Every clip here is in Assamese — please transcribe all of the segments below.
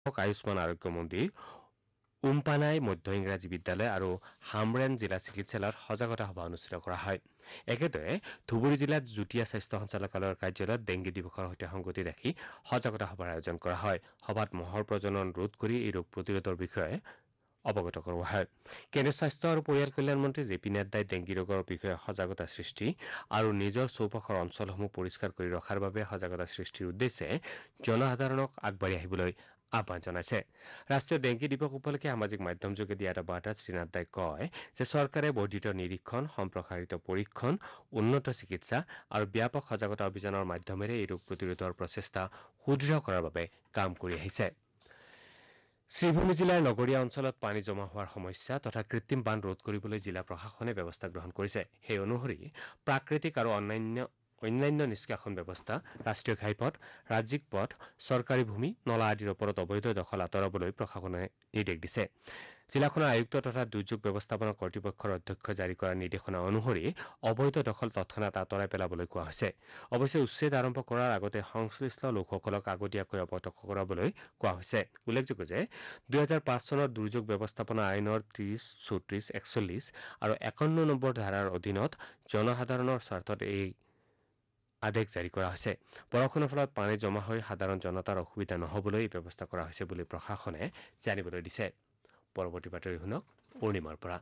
আয়ুষ্মান আৰোগ্য মন্দিৰ, উমপানাই মধ্য ইংৰাজী বিদ্যালয় আৰু হামৰেন জিলা চিকিৎসালয়ত সজাগতা সভা অনুষ্ঠিত কৰা হয়। একেদৰে ধুবুৰী জিলাত যুটীয়া স্বাস্থ্য সঞ্চালকালয়ৰ কাৰ্যালয়ত ডেংগী দিৱসৰ সৈতে সংগতি ৰাখি সজাগতা সভাৰ আয়োজন কৰা হয়। সভাত মহৰ প্ৰজনন ৰোধ কৰি এই ৰোগ প্ৰতিৰোধৰ বিষয়ে অৱগত কৰোৱা হয়। কেন্দ্ৰীয় স্বাস্থ্য আৰু পৰিয়াল কল্যাণ মন্ত্ৰী জে পি নাড্ডাই ডেংগী ৰোগৰ বিষয়ে সজাগতা সৃষ্টি আৰু নিজৰ চৌপাশৰ অঞ্চলসমূহ পৰিষ্কাৰ কৰি ৰখাৰ বাবে সজাগতা সৃষ্টিৰ উদ্দেশ্যে জনসাধাৰণক আগবাঢ়ি আহিবলৈ আহ্বান জনাইছে। ৰাষ্ট্ৰীয় ডেংগী দিৱস উপলক্ষে সামাজিক মাধ্যম যোগে দিয়া এটা বাৰ্তাত শ্ৰীনাড্ডাই কয় যে চৰকাৰে বৰ্ধিত নিৰীক্ষণ, সম্প্ৰসাৰিত পৰীক্ষণ, উন্নত চিকিৎসা আৰু ব্যাপক সজাগতা অভিযানৰ মাধ্যমেৰে এই ৰোগ প্ৰতিৰোধৰ প্ৰচেষ্টা সুদৃঢ় কৰাৰ বাবে কাম কৰি আহিছে। শ্ৰীভূমি জিলাৰ নগৰীয়া অঞ্চলত পানী জমা হোৱাৰ সমস্যা তথা কৃত্ৰিম বান ৰোধ কৰিবলৈ জিলা প্ৰশাসনে ব্যৱস্থা গ্ৰহণ কৰিছে। সেই অনুসৰি প্ৰাকৃতিক আৰু অন্যান্য নিষ্কাশন ব্যৱস্থা, ৰাষ্ট্ৰীয় ঘাইপথ, ৰাজ্যিক পথ, চৰকাৰী ভূমি, নলা আদিৰ ওপৰত অবৈধ দখল আঁতৰাবলৈ প্ৰশাসনে নিৰ্দেশ দিছে। জিলাখনৰ আয়ুক্ত তথা দুৰ্যোগ ব্যৱস্থাপনা কৰ্তৃপক্ষৰ অধ্যক্ষই জাৰি কৰা নিৰ্দেশনা অনুসৰি অবৈধ দখল তৎক্ষণাত আঁতৰাই পেলাবলৈ কোৱা হৈছে। অৱশ্যে উচ্ছেদ আৰম্ভ কৰাৰ আগতে সংশ্লিষ্ট লোকসকলক আগতীয়াকৈ অৱগত কৰাবলৈ কোৱা হৈছে। উল্লেখযোগ্য যে 2005 চনৰ দুৰ্যোগ ব্যৱস্থাপনা আইনৰ 30, 34, 41 আৰু 51 নম্বৰ ধাৰাৰ অধীনত জনসাধাৰণৰ স্বাৰ্থত এই আদেশ জাৰি কৰা হৈছে। বৰষুণৰ ফলত পানী জমা হৈ সাধাৰণ জনতাৰ অসুবিধা নহবলৈ এই ব্যৱস্থা কৰা হৈছে বুলি প্ৰশাসনে জানিবলৈ দিছে। পৰৱৰ্তী বাতৰি শুনক পূৰ্ণিমাৰ পৰা।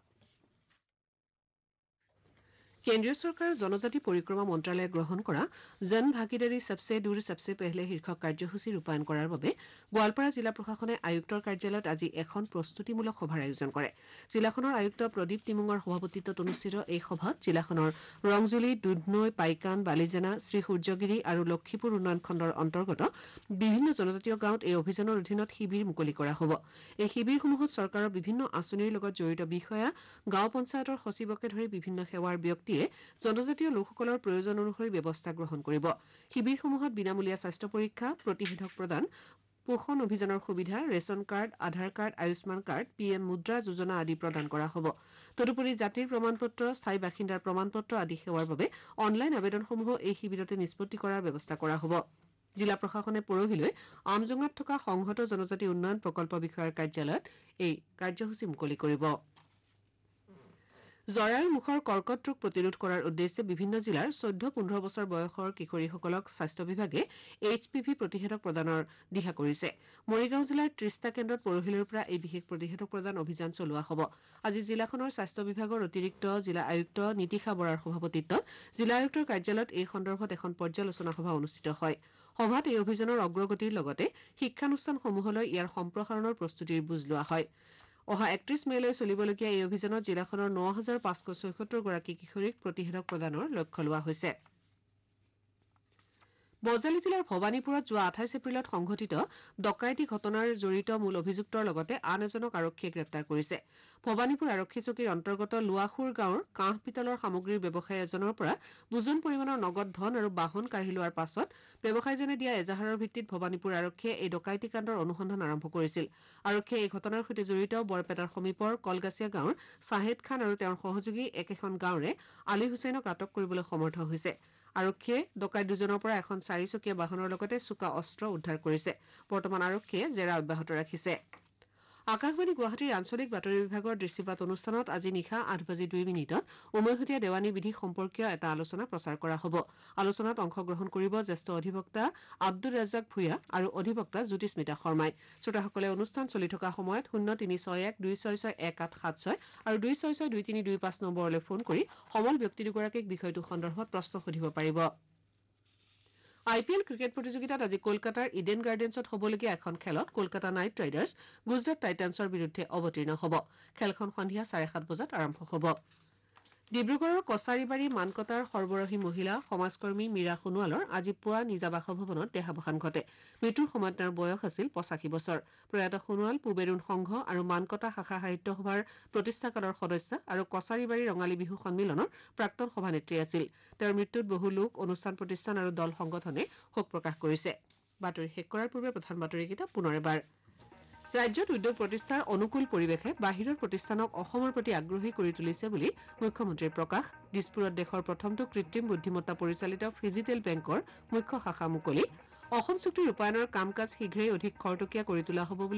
কেন্দ্ৰীয় চৰকাৰৰ জনজাতি পৰিক্ৰমা মন্ত্ৰালয়ে গ্ৰহণ কৰা জন ভাগিদাৰী সবচে দূৰ সবচে পেহলে শীৰ্ষক কাৰ্যসূচী ৰূপায়ণ কৰাৰ বাবে গোৱালপাৰা জিলা প্ৰশাসনে আয়ুক্তৰ কাৰ্যালয়ত আজি এখন প্ৰস্তুতিমূলক সভাৰ আয়োজন কৰে। জিলাখনৰ আয়ুক্ত প্ৰদীপ টিমুঙৰ সভাপতিত্বত অনুষ্ঠিত এই সভাত জিলাখনৰ ৰংজুলি, দুধনৈ, পাইকান, বালিজানা, শ্ৰীসূৰ্যগিৰি আৰু লক্ষীপুৰ উন্নয়ন খণ্ডৰ অন্তৰ্গত বিভিন্ন জনজাতীয় গাঁৱত এই অভিযানৰ অধীনত শিবিৰ মুকলি কৰা হ'ব। এই শিবিৰসমূহত চৰকাৰৰ বিভিন্ন আঁচনিৰ লগত জড়িত বিষয়া, গাঁও পঞ্চায়তৰ সচিবকে ধৰি বিভিন্ন সেৱাৰ ব্যক্তিয়ে জনজাতীয় লোকসকলৰ প্ৰয়োজন অনুসৰি ব্যৱস্থা গ্ৰহণ কৰিব। শিবিৰসমূহত বিনামূলীয়া স্বাস্থ্য পৰীক্ষা, প্ৰতিষেধক প্ৰদান, পোষণ অভিযানৰ সুবিধা, ৰেচন কাৰ্ড, আধাৰ কাৰ্ড, আয়ুষ্মান কাৰ্ড, PM মুদ্ৰা যোজনা আদি প্ৰদান কৰা হ'ব। তদুপৰি জাতিৰ প্ৰমাণপত্ৰ, স্থায়ী বাসিন্দাৰ প্ৰমাণপত্ৰ আদি সেৱাৰ বাবে অনলাইন আবেদনসমূহো এই শিবিৰতে নিষ্পত্তি কৰাৰ ব্যৱস্থা কৰা হ'ব। জিলা প্ৰশাসনে পৰহিলৈ আমজোঙাত থকা সংহত জনজাতি উন্নয়ন প্ৰকল্প বিষয়াৰ কাৰ্যালয়ত এই কাৰ্যসূচী মুকলি কৰিব। জৰায়ুৰ মুখৰ কৰ্কট ৰোগ প্ৰতিৰোধ কৰাৰ উদ্দেশ্যে বিভিন্ন জিলাৰ 14-15 বছৰ বয়সৰ কিশোৰীসকলক স্বাস্থ্য বিভাগে HPV প্ৰতিষেধক প্ৰদানৰ দিহা কৰিছে। মৰিগাঁও জিলাৰ 30টা কেন্দ্ৰত পৰহিলৈৰ পৰা এই বিশেষ প্ৰতিষেধক প্ৰদান অভিযান চলোৱা হ'ব। আজি জিলাখনৰ স্বাস্থ্য বিভাগৰ অতিৰিক্ত জিলা আয়ুক্ত নীতিশা বৰাৰ সভাপতিত্বত জিলা আয়ুক্তৰ কাৰ্যালয়ত এই সন্দৰ্ভত এখন পৰ্যালোচনা সভা অনুষ্ঠিত হয়। সভাত এই অভিযানৰ অগ্ৰগতিৰ লগতে শিক্ষানুষ্ঠানসমূহলৈ ইয়াৰ সম্প্ৰসাৰণৰ প্ৰস্তুতিৰ বুজ লোৱা হয়। অহা 31 মেলৈ চলিবলগীয়া এই অভিযানত জিলাখনৰ 9,576 গৰাকী কিশোৰীক প্ৰতিষেধক প্ৰদানৰ লক্ষ্য লোৱা হৈছে। বজালী জিলাৰ ভৱানীপুৰত যোৱা 28 এপ্ৰিলত সংঘটিত ডকাইতি ঘটনাৰ জড়িত মূল অভিযুক্তৰ লগতে আন এজনক আৰক্ষীয়ে গ্ৰেপ্তাৰ কৰিছে। ভৱানীপুৰ আৰক্ষী চকীৰ অন্তৰ্গত লোৱাখুৰ গাঁৱৰ কাঁহ পিতলৰ সামগ্ৰীৰ ব্যৱসায়ী এজনৰ পৰা বুজন পৰিমাণৰ নগদ ধন আৰু বাহন কাঢ়ি লোৱাৰ পাছত ব্যৱসায়ীজনে দিয়া এজাহাৰৰ ভিত্তিত ভৱানীপুৰ আৰক্ষীয়ে এই ডকাইতি কাণ্ডৰ অনুসন্ধান আৰম্ভ কৰিছিল। আৰক্ষীয়ে এই ঘটনাৰ সৈতে জড়িত বৰপেটাৰ সমীপৰ কলগাছিয়া গাঁৱৰ ছাহেদ খান আৰু তেওঁৰ সহযোগী একেখন গাঁৱৰে আলী হুছেইনক আটক কৰিবলৈ সমৰ্থ হৈছে। আৰক্ষীয়ে ডকাইত দুজনৰ পৰা এখন 4-চকীয়া বাহনৰ লগতে চোকা অস্ত্ৰ উদ্ধাৰ কৰিছে। বৰ্তমান আৰক্ষীয়ে জেৰা অব্যাহত ৰাখিছে। আকাশবাণী গুৱাহাটীৰ আঞ্চলিক বাতৰি বিভাগৰ দৃশ্যপাত অনুষ্ঠানত আজি নিশা 8:02 উমৈহতীয়া দেৱানী বিধি সম্পৰ্কীয় এটা আলোচনা প্ৰচাৰ কৰা হ'ব। আলোচনাত অংশগ্ৰহণ কৰিব জ্যেষ্ঠ অধিবক্তা আব্দুৰ ৰাজ্জাক ভূঞা আৰু অধিবক্তা জ্যোতিস্মিতা শৰ্মাই। শ্ৰোতাসকলে অনুষ্ঠান চলি থকা সময়ত 036126617876 আৰু 26623225 নম্বৰলৈ ফোন কৰি সমল ব্যক্তি দুগৰাকীক বিষয়টো সন্দৰ্ভত প্ৰশ্ন সুধিব পাৰিব। IPL ক্ৰিকেট প্ৰতিযোগিতাত আজি কলকাতাৰ ইডেন গাৰ্ডেন্সত হ'বলগীয়া এখন খেলত কলকাতা নাইট ৰাইডাৰ্ছ গুজৰাট টাইটান্ছৰ বিৰুদ্ধে অৱতীৰ্ণ হ'ব। খেলখন সন্ধিয়া 7:30 বজাত আৰম্ভ হ'ব। ডিব্ৰুগড়ৰ কছাৰীবাৰী মানকটাৰ সৰ্বৰাহী মহিলা সমাজকৰ্মী মীৰা সোণোৱালৰ আজি পুৱা নিজা বাসভৱনত দেহাৱসান ঘটে। মৃত্যুৰ সময়ত তেওঁৰ বয়স আছিল 85 বছৰ। প্ৰয়াত সোণোৱাল পুবেৰুণ সংঘ আৰু মানকটা শাখা সাহিত্য সভাৰ প্ৰতিষ্ঠাকালৰ সদস্যা আৰু কছাৰীবাৰী ৰঙালী বিহু সন্মিলনৰ প্ৰাক্তন সভানেত্ৰী আছিল। তেওঁৰ মৃত্যুত বহু লোক, অনুষ্ঠান প্ৰতিষ্ঠান আৰু দল সংগঠনে শোক প্ৰকাশ কৰিছে। বাতৰি শেষ কৰাৰ পূৰ্বে প্ৰধান বাতৰিকেইটা পুনৰ এবাৰ। ৰাজ্যত উদ্যোগ প্ৰতিষ্ঠাৰ অনুকূল পৰিৱেশে বাহিৰৰ প্ৰতিষ্ঠানক অসমৰ প্ৰতি আগ্ৰহী কৰি তুলিছে বুলি মুখ্যমন্ত্ৰীৰ প্ৰকাশ। দিছপুৰত দেশৰ প্ৰথমটো কৃত্ৰিম বুদ্ধিমত্তা পৰিচালিত ফিজিটেল বেংকৰ মুখ্য শাখা মুকলি। অসম চুক্তি ৰূপায়ণৰ কাম কাজ শীঘ্ৰেই অধিক খৰতকীয়া কৰি তোলা হ'ব বুলি